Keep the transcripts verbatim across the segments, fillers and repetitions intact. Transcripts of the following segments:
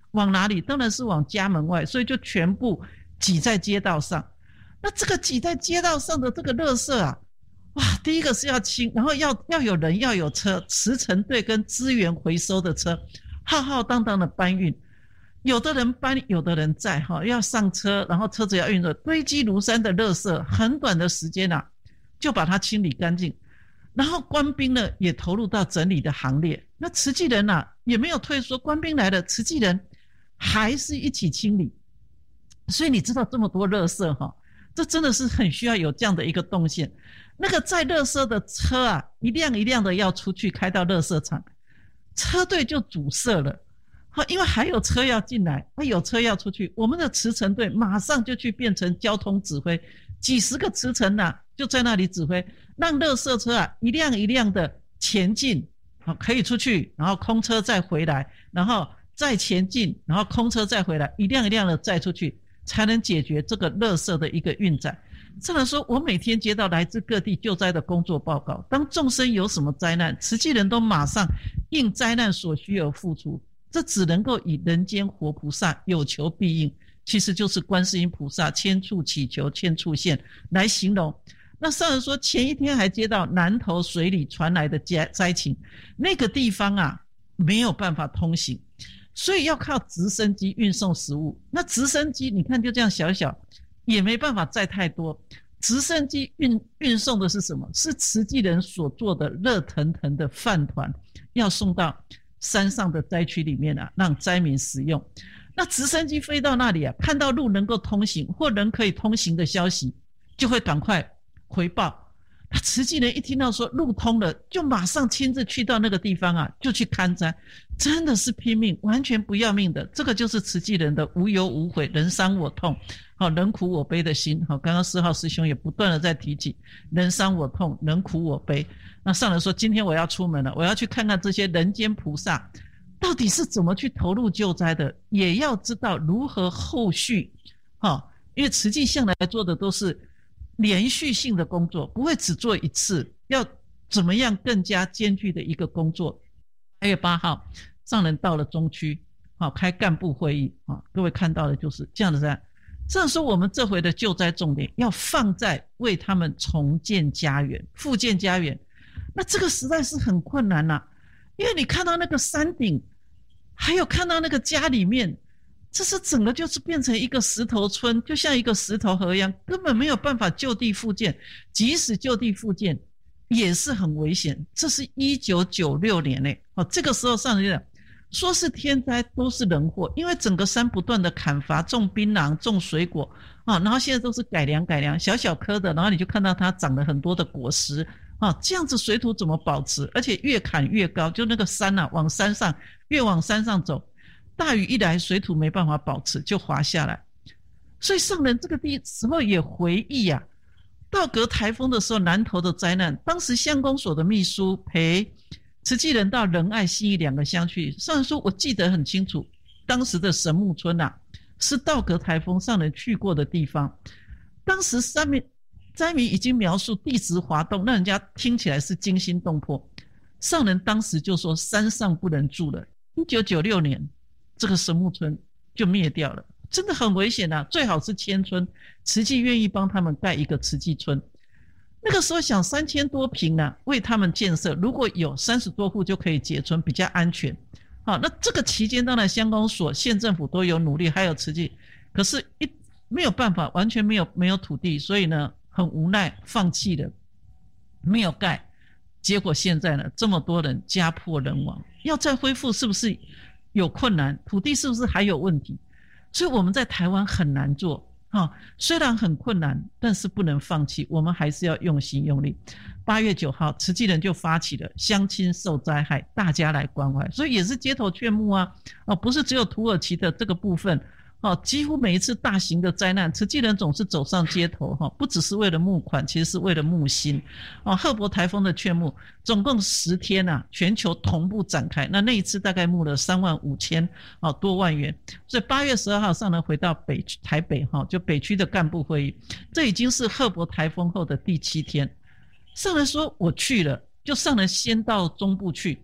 往哪里？当然是往家门外，所以就全部挤在街道上。那这个挤在街道上的这个垃圾啊，哇，第一个是要清，然后要要有人，要有车，驰骋队跟资源回收的车，浩浩荡荡的搬运。有的人搬，有的人载，要上车，然后车子要运走，堆积如山的垃圾，很短的时间啊，就把它清理干净。然后官兵呢也投入到整理的行列，那慈济人啊也没有退缩，官兵来了，慈济人还是一起清理。所以你知道这么多垃圾哈，这真的是很需要有这样的一个动线。那个载垃圾的车啊，一辆一辆的要出去开到垃圾场，车队就阻塞了。因为还有车要进来，还有车要出去，我们的驰骋队马上就去变成交通指挥，几十个驰骋啊就在那里指挥，让垃圾车啊一辆一辆的前进，好，可以出去，然后空车再回来，然后再前进，然后空车再回来，一辆一辆的再出去，才能解决这个垃圾的一个运载。这样说，我每天接到来自各地救灾的工作报告，当众生有什么灾难，慈济人都马上应灾难所需而付出。这只能够以人间活菩萨有求必应，其实就是观世音菩萨千处祈求千处现来形容。那上人说，前一天还接到南投水里传来的灾情，那个地方啊没有办法通行，所以要靠直升机运送食物。那直升机你看就这样小小，也没办法载太多。直升机运运送的是什么？是慈济人所做的热腾腾的饭团，要送到山上的灾区里面啊，让灾民使用。那直升机飞到那里啊，看到路能够通行或人可以通行的消息，就会赶快回报。那慈济人一听到说路通了，就马上亲自去到那个地方啊，就去勘灾，真的是拼命，完全不要命的。这个就是慈济人的无忧无悔，人伤我痛，好，人苦我悲的心。好，刚刚四号师兄也不断的在提起人伤我痛，人苦我悲。那上人说，今天我要出门了，我要去看看这些人间菩萨到底是怎么去投入救灾的，也要知道如何后续。好，因为慈济向来做的都是连续性的工作，不会只做一次，要怎么样更加艰巨的一个工作。八月八号上人到了中区，好，开干部会议，各位看到的就是这样的。这样说，我们这回的救灾重点要放在为他们重建家园、复建家园。那这个实在是很困难啊，因为你看到那个山顶，还有看到那个家里面，这是整个就是变成一个石头村，就像一个石头河一样，根本没有办法就地复建。即使就地复建也是很危险。这是一九九六年呢，哦，这个时候上人讲说是天灾都是人祸，因为整个山不断的砍伐，种槟榔种水果啊，然后现在都是改良改良，小小颗的，然后你就看到它长了很多的果实啊，这样子水土怎么保持？而且越砍越高，就那个山啊，往山上越往山上走，大雨一来，水土没办法保持，就滑下来。所以上人这个地时候也回忆啊，道格台风的时候，南投的灾难，当时乡公所的秘书陪慈济人到仁爱信义两个乡去。上人说我记得很清楚，当时的神木村啊，是道格台风上人去过的地方。当时三民灾民已经描述地质滑动，让人家听起来是惊心动魄。上人当时就说山上不能住了。一九九六年这个神木村就灭掉了，真的很危险啊！最好是迁村，慈济愿意帮他们盖一个慈济村。那个时候想三千多坪啊，为他们建设，如果有三十多户就可以结村，比较安全。好，那这个期间当然乡公所、县政府都有努力，还有慈济，可是一没有办法，完全没有没有土地，所以呢很无奈放弃了，没有盖。结果现在呢，这么多人家破人亡，要再恢复是不是有困难？土地是不是还有问题？所以我们在台湾很难做。哦，虽然很困难，但是不能放弃，我们还是要用心用力。八月九号，慈济人就发起了乡亲受灾害，大家来关怀，所以也是街头劝募啊，哦，不是只有土耳其的这个部分，哦，几乎每一次大型的灾难，慈济人总是走上街头，哈，不只是为了募款，其实是为了募心。哦，赫伯台风的劝募，总共十天啊，全球同步展开。那那一次大概募了三万五千哦多万元。所以八月十二号上人回到北台北哈，就北区的干部会议，这已经是赫伯台风后的第七天。上人说我去了，就上人先到中部去。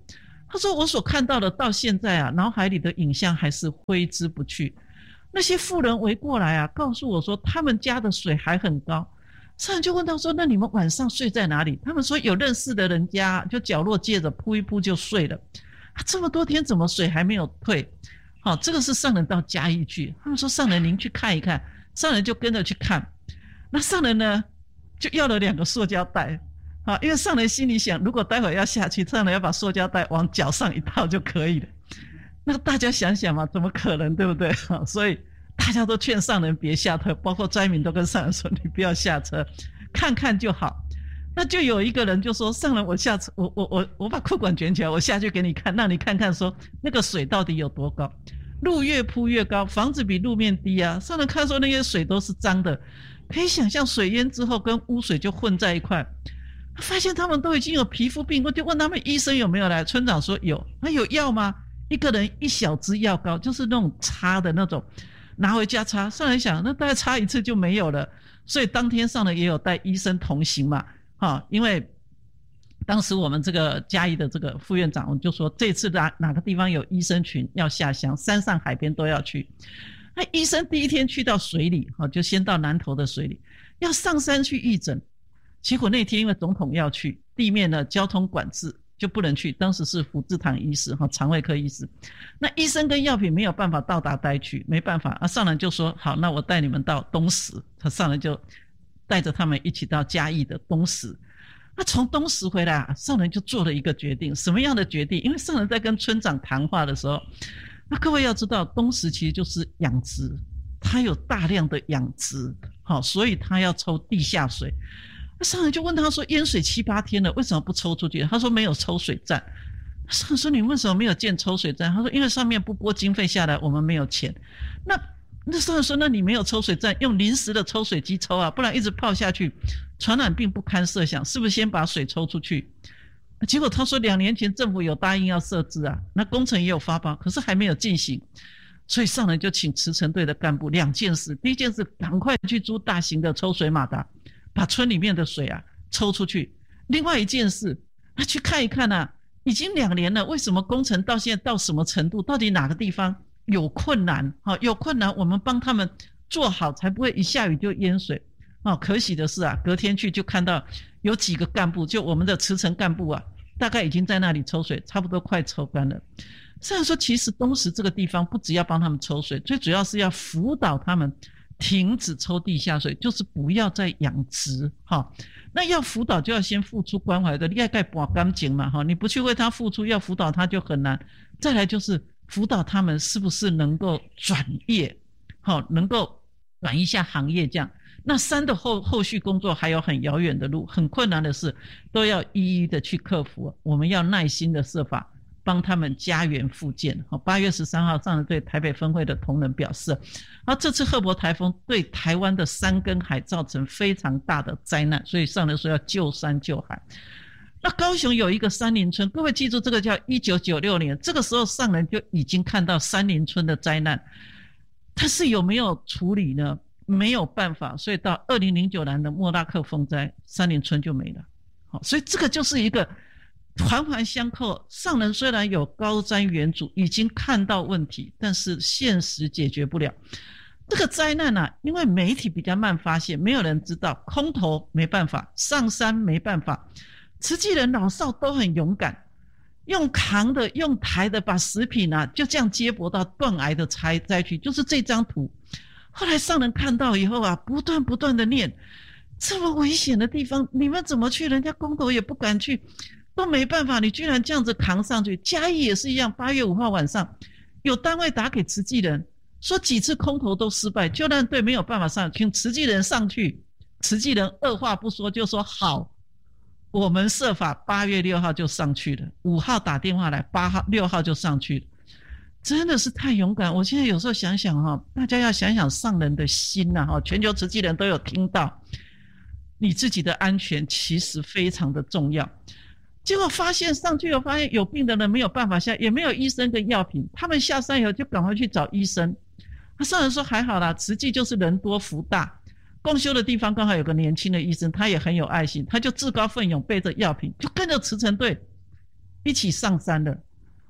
他说我所看到的到现在啊，脑海里的影像还是挥之不去。那些妇人围过来啊，告诉我说他们家的水还很高。上人就问他说，那你们晚上睡在哪里？他们说有认识的人家，就角落借着铺一铺就睡了。啊，这么多天怎么水还没有退？好，这个是上人到嘉义去，他们说上人您去看一看，上人就跟着去看。那上人呢就要了两个塑胶袋，好，因为上人心里想，如果待会要下去，上人要把塑胶袋往脚上一套就可以了。那大家想想嘛，怎么可能，对不对？好，所以大家都劝上人别下车，包括灾民都跟上人说，你不要下车，看看就好。那就有一个人就说，上人我下车，我我我我把裤管卷起来，我下去给你看，让你看看说那个水到底有多高。路越铺越高，房子比路面低啊。上人看说那些水都是脏的，可以想象水淹之后跟污水就混在一块。发现他们都已经有皮肤病，我就问他们医生有没有来。村长说有。那有药吗？一个人一小支药膏，就是那种擦的那种，拿回家擦。上人想那大概擦一次就没有了，所以当天上人也有带医生同行嘛。啊，因为当时我们这个嘉义的这个副院长，我们就说这次哪哪个地方有医生群要下乡，山上海边都要去。那医生第一天去到水里，就先到南投的水里，要上山去义诊。结果那天因为总统要去，地面的交通管制就不能去。当时是福志堂医师，肠胃科医师，那医生跟药品没有办法到达灾区，没办法啊。上人就说好，那我带你们到东石。他上人就带着他们一起到嘉义的东石。那从东石回来啊，上人就做了一个决定。什么样的决定？因为上人在跟村长谈话的时候，那各位要知道，东石其实就是养殖，它有大量的养殖，好，所以它要抽地下水。那上人就问他说，淹水七八天了，为什么不抽出去？他说没有抽水站。上人说你为什么没有建抽水站？他说因为上面不拨经费下来，我们没有钱。那那上人说那你没有抽水站，用临时的抽水机抽啊，不然一直泡下去，传染病不堪设想，是不是先把水抽出去？结果他说两年前政府有答应要设置啊，那工程也有发包，可是还没有进行。所以上人就请慈诚队的干部两件事，第一件事赶快去租大型的抽水马达，把村里面的水啊抽出去。另外一件事，那去看一看啊，已经两年了，为什么工程到现在到什么程度？到底哪个地方有困难？好，有困难我们帮他们做好，才不会一下雨就淹水。哦，可喜的是啊，隔天去就看到有几个干部，就我们的慈诚干部啊，大概已经在那里抽水，差不多快抽干了。虽然说其实东石这个地方不只要帮他们抽水，最主要是要辅导他们停止抽地下水，就是不要再养殖。哈，那要辅导就要先付出关怀的，你要盖把干净嘛，哈，你不去为他付出，要辅导他就很难。再来就是辅导他们是不是能够转业，好，能够转一下行业这样。那山的后后续工作还有很遥远的路，很困难的事都要一一的去克服。我们要耐心的设法帮他们家园复建。八月十三号上人对台北分会的同仁表示，而这次赫伯台风对台湾的山跟海造成非常大的灾难，所以上人说要救山救海。那高雄有一个山林村，各位记住这个叫一九九六年，这个时候上人就已经看到山林村的灾难，但是有没有处理呢？没有办法，所以到二零零九年的莫拉克风灾，山林村就没了。好，所以这个就是一个环环相扣。上人虽然有高瞻远瞩，已经看到问题，但是现实解决不了。这个灾难啊，因为媒体比较慢发现，没有人知道，空投没办法，上山没办法，慈济人老少都很勇敢，用扛的用抬的把食品啊就这样接驳到断崖的灾灾区，就是这张图。后来上人看到以后啊，不断不断的念，这么危险的地方你们怎么去？人家公投也不敢去，都没办法，你居然这样子扛上去。嘉义也是一样，八月五号晚上有单位打给慈济人，说几次空投都失败，救难队没有办法上，请慈济人上去。慈济人二话不说就说好，我们设法八月六号就上去了，五号打电话来，八号六号就上去了。真的是太勇敢。我现在有时候想想哈，大家要想想上人的心呐哈，全球慈济人都有听到，你自己的安全其实非常的重要。结果发现上去以后发现有病的人没有办法下，也没有医生跟药品，他们下山以后就赶快去找医生。他上人说还好啦，慈济就是人多福大，共修的地方刚好有个年轻的医生，他也很有爱心，他就自告奋勇背着药品就跟着慈诚队一起上山了。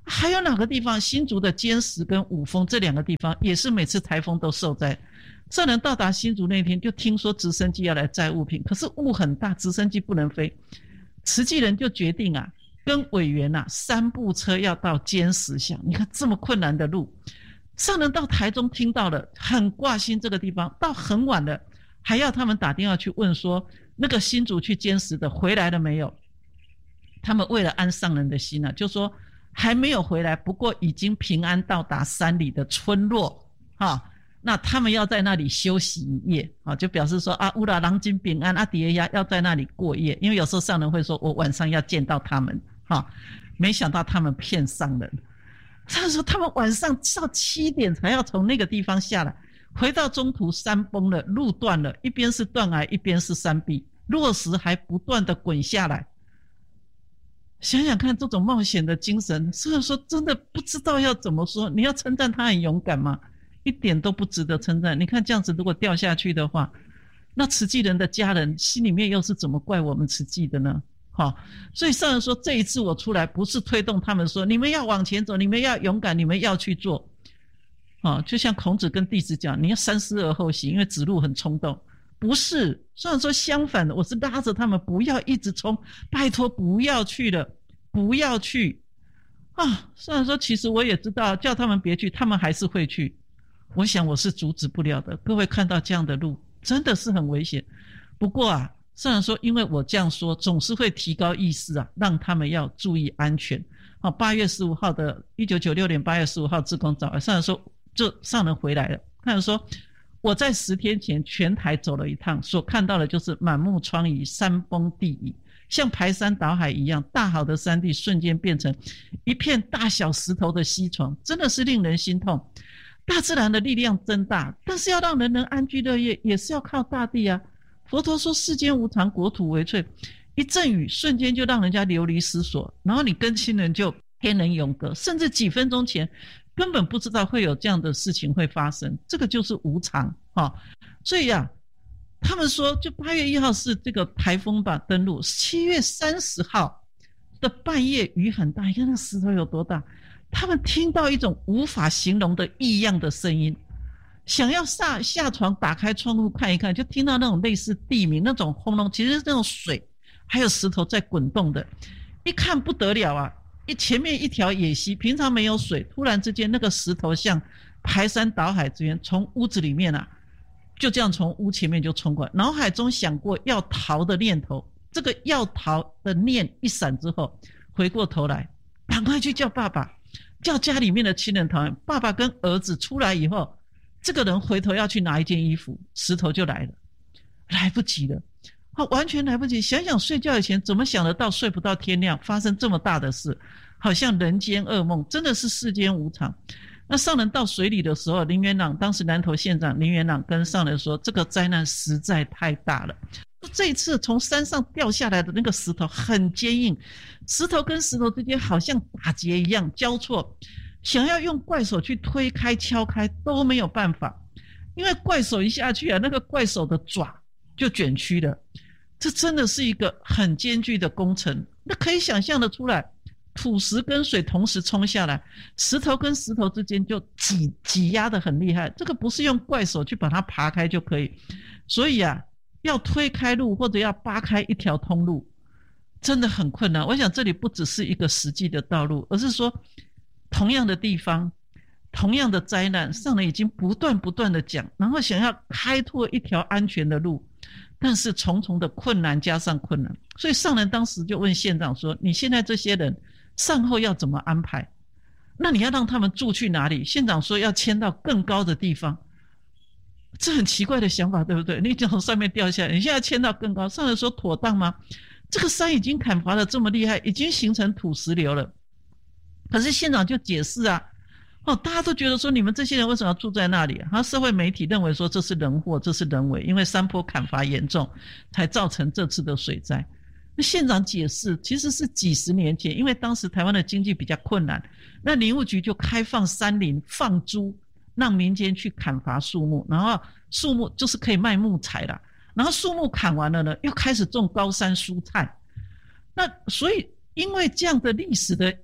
还有哪个地方？新竹的尖石跟五峰这两个地方也是每次台风都受灾。上人到达新竹那天，就听说直升机要来载物品，可是雾很大，直升机不能飞。慈济人就决定啊，跟委员啊，三部车要到尖石乡。你看这么困难的路，上人到台中听到了，很挂心这个地方，到很晚了，还要他们打电话去问说，那个新竹去尖石的回来了没有？他们为了安上人的心啊，就说还没有回来，不过已经平安到达山里的村落啊。那他们要在那里休息一夜啊，就表示说啊，乌拉郎金平安阿迪亚要在那里过夜，因为有时候上人会说我晚上要见到他们啊，没想到他们骗上人。他说他们晚上到七点才要从那个地方下来，回到中途山崩了，路断了，一边是断崖，一边是山壁，落石还不断的滚下来。想想看，这种冒险的精神，所以说真的不知道要怎么说。你要称赞他很勇敢吗？一点都不值得称赞。你看这样子，如果掉下去的话，那慈济人的家人心里面又是怎么怪我们慈济的呢？好，所以上人说这一次我出来不是推动他们说你们要往前走，你们要勇敢，你们要去做。哦，就像孔子跟弟子讲，你要三思而后行，因为子路很冲动。不是，虽然说相反的，我是拉着他们不要一直冲，拜托不要去了，不要去啊！虽然说其实我也知道叫他们别去，他们还是会去。我想我是阻止不了的。各位看到这样的路真的是很危险。不过啊，虽然说因为我这样说总是会提高意识啊，让他们要注意安全。好，八月十五号的一九九六年八月十五号志工早，上人说就上人回来了，上人说我在十天前全台走了一趟，所看到的就是满目疮痍，山崩地移，像排山倒海一样，大好的山地瞬间变成一片大小石头的溪床，真的是令人心痛。大自然的力量真大，但是要让人能安居乐业，也是要靠大地啊。佛陀说世间无常，国土为脆，一阵雨瞬间就让人家流离失所，然后你跟亲人就天人永隔，甚至几分钟前根本不知道会有这样的事情会发生，这个就是无常啊。所以啊，他们说就八月一号是这个台风吧登陆，七月三十号的半夜雨很大，你看那石头有多大，他们听到一种无法形容的异样的声音，想要下下床打开窗户看一看，就听到那种类似地鸣那种轰隆，其实是那种水还有石头在滚动的，一看不得了啊，一前面一条野溪，平常没有水，突然之间那个石头像排山倒海之源，从屋子里面啊就这样从屋前面就冲过来，脑海中想过要逃的念头，这个要逃的念一闪之后，回过头来赶快去叫爸爸，叫家里面的亲人逃。爸爸跟儿子出来以后，这个人回头要去拿一件衣服，石头就来了，来不及了，完全来不及。想想睡觉以前怎么想得到睡不到天亮，发生这么大的事，好像人间噩梦，真的是世间无常。那上人到水里的时候，林元朗当时南投县长林元朗跟上人说，这个灾难实在太大了。这一次从山上掉下来的那个石头很坚硬，石头跟石头之间好像打结一样交错，想要用怪手去推开敲开都没有办法，因为怪手一下去啊，那个怪手的爪就卷曲了。这真的是一个很艰巨的工程。那可以想象的出来，土石跟水同时冲下来，石头跟石头之间就挤挤压得很厉害，这个不是用怪手去把它爬开就可以。所以啊，要推开路或者要扒开一条通路真的很困难。我想这里不只是一个实际的道路，而是说同样的地方同样的灾难，上人已经不断不断的讲，然后想要开拓一条安全的路，但是重重的困难加上困难。所以上人当时就问县长说，你现在这些人善后要怎么安排？那你要让他们住去哪里？县长说要迁到更高的地方。这很奇怪的想法，对不对？你从上面掉下来，你现在迁到更高，上人说妥当吗？这个山已经砍伐的这么厉害，已经形成土石流了。可是县长就解释啊，哦，大家都觉得说你们这些人为什么要住在那里啊？他社会媒体认为说这是人祸，这是人为，因为山坡砍伐严重才造成这次的水灾。那县长解释其实是几十年前，因为当时台湾的经济比较困难，那林务局就开放山林放租，让民间去砍伐树木，然后树木就是可以卖木材啦，然后树木砍完了呢，又开始种高山蔬菜。那所以因为这样的历史的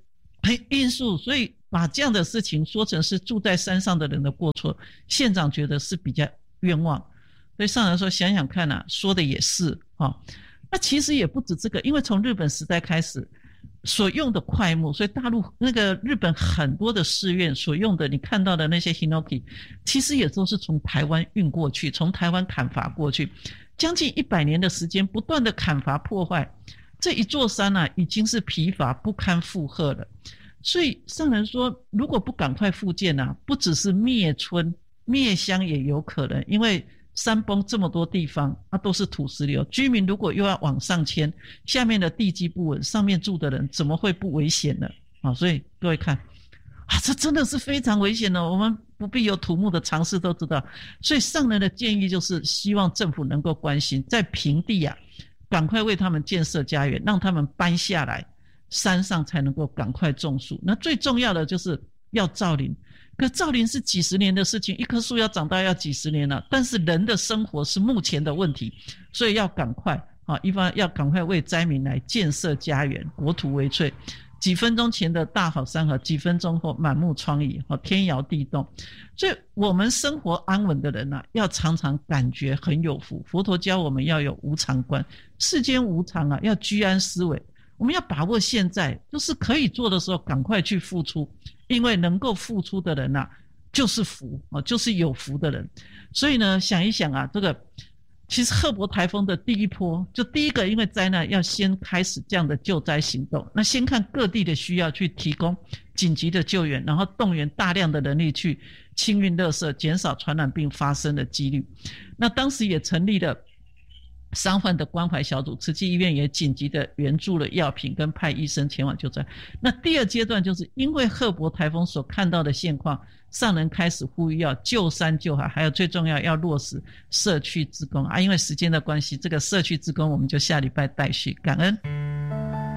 因素，所以把这样的事情说成是住在山上的人的过错，县长觉得是比较冤枉。所以上人说想想看啊，说的也是哦。那其实也不止这个，因为从日本时代开始所用的檜木，所以大陆那个日本很多的寺院所用的你看到的那些 hinoki 其实也都是从台湾运过去，从台湾砍伐过去，将近一百年的时间不断的砍伐破坏，这一座山啊已经是疲乏不堪负荷了。所以上人说如果不赶快复建啊，不只是灭村灭乡也有可能，因为山崩这么多地方啊都是土石流，居民如果又要往上迁，下面的地基不稳，上面住的人怎么会不危险呢？啊，所以各位看啊，这真的是非常危险的，我们不必有土木的常识都知道。所以上人的建议就是希望政府能够关心，在平地啊赶快为他们建设家园，让他们搬下来山上才能够赶快种树。那最重要的就是要造林，可造林是几十年的事情，一棵树要长大要几十年了，但是人的生活是目前的问题，所以要赶快啊，一方要赶快为灾民来建设家园，国土为萃。几分钟前的大好山河，几分钟后满目疮痍，天摇地动。所以我们生活安稳的人啊，要常常感觉很有福。佛陀教我们要有无常观，世间无常啊，要居安思危。我们要把握现在，就是可以做的时候赶快去付出，因为能够付出的人啊就是福，就是有福的人。所以呢想一想啊，这个其实赫伯台风的第一波，就第一个因为灾难要先开始这样的救灾行动，那先看各地的需要去提供紧急的救援，然后动员大量的人力去清运垃圾，减少传染病发生的几率。那当时也成立了伤患的关怀小组，慈济医院也紧急的援助了药品跟派医生前往救灾。那第二阶段就是因为赫伯台风所看到的现况，上人开始呼吁要救山救海，还有最重要要落实社区志工啊。因为时间的关系，这个社区志工我们就下礼拜待续，感恩。